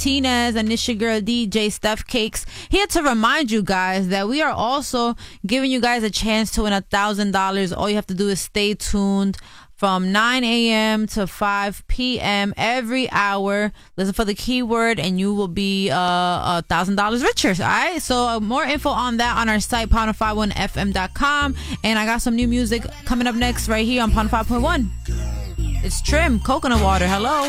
Martinez, and it's your girl DJ Steph Cakes, here to remind you guys that we are also giving you guys a chance to win $1,000. All you have to do is stay tuned from 9 a.m. to 5 p.m. every hour. Listen for the keyword and you will be $1,000 richer. All right? So more info on that on our site, pound51fm.com. And I got some new music coming up next right here on Pound 5.1. It's Trim, Coconut Water. Hello.